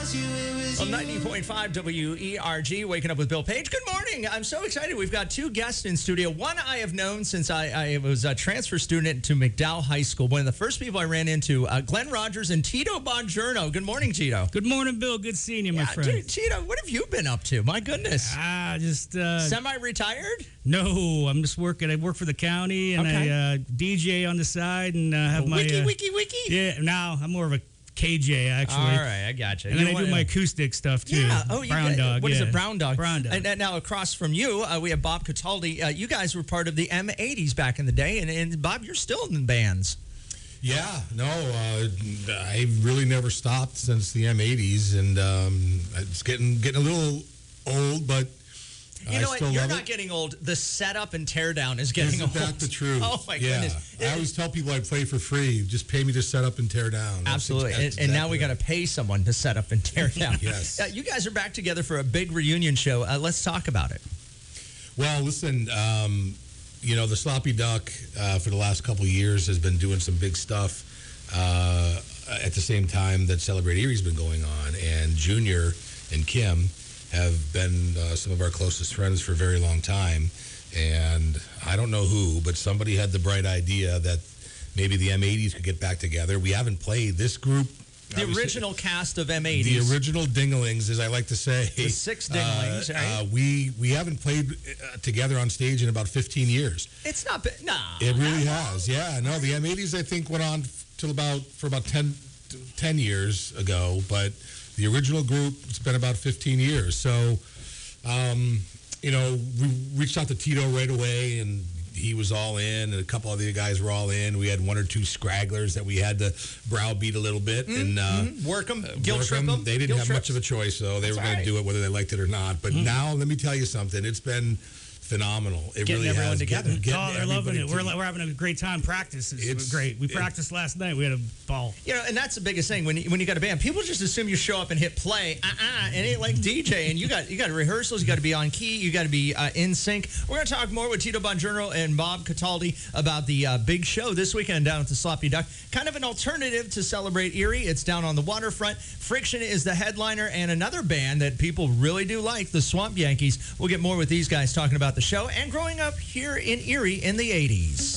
Well, 90.5 WERG, waking up with Bill Page. Good morning. I'm so excited. We've got two guests in studio. One I have known since I was a transfer student to McDowell High School. One of the first people I ran into, Glenn Rogers and Tito Bongiorno. Good morning, Tito. Good morning, Bill. Good seeing you, my friend. Dude, Tito, what have you been up to? My goodness. Just semi-retired? No, I'm just working. I work for the county, and I DJ on the side, and have my wiki. Yeah, now I'm more of a KJ, actually. All right, I got you. And then I do my acoustic stuff, too. Yeah. Brown Dog. What is it, Brown Dog? Brown Dog. And now across from you, we have Bob Cataldi. You guys were part of the M80s back in the day, and Bob, you're still in the bands. Yeah, no, I really never stopped since the M80s, and it's getting a little old, but you know I what? still You're love not it. getting old. The setup and teardown is getting old. Isn't that the truth? Oh, my yeah. goodness. I always tell people I play for free. Just pay me to set up and tear down. That's Absolutely. exactly And now we got right. to pay someone to set up and tear down. Yes. You guys are back together for a big reunion show. Let's talk about it. Well, listen, the Sloppy Duck for the last couple of years has been doing some big stuff at the same time that Celebrate Erie's been going on. And Junior and Kim have been some of our closest friends for a very long time. And I don't know who, but somebody had the bright idea that maybe the M80s could get back together. We haven't played this group. The original cast of M80s. The original Dinglings, as I like to say. The six Dinglings, right? We haven't played together on stage in about 15 years. It's not been, no. It really has, yeah. No, the M80s, I think, went on for about 10 years ago, but the original group, it's been about 15 years. So, we reached out to Tito right away, and he was all in, and a couple other guys were all in. We had one or two scragglers that we had to browbeat a little bit and work them, guilt trip them. They didn't have much of a choice, though. They were going to do it whether they liked it or not. But now, let me tell you something. It's been phenomenal. It Getting really everyone has. together. They're loving it. We're having a great time. Practice is great. We practiced last night. We had a ball. And that's the biggest thing when you got a band. People just assume you show up and hit play. It ain't like DJ. And you got rehearsals. You got to be on key. You got to be in sync. We're going to talk more with Tito Bongiorno and Bob Cataldi about the big show this weekend down at the Sloppy Duck. Kind of an alternative to Celebrate Erie. It's down on the waterfront. Friction is the headliner, and another band that people really do like, the Swamp Yankees. We'll get more with these guys talking about the show and growing up here in Erie in the 80s.